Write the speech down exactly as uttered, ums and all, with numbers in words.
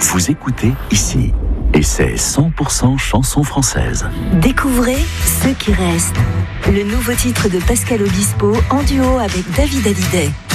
Vous écoutez ici. Et c'est cent pour cent chanson française. Découvrez Ceux qui restent. Le nouveau titre de Pascal Obispo en duo avec David Hallyday.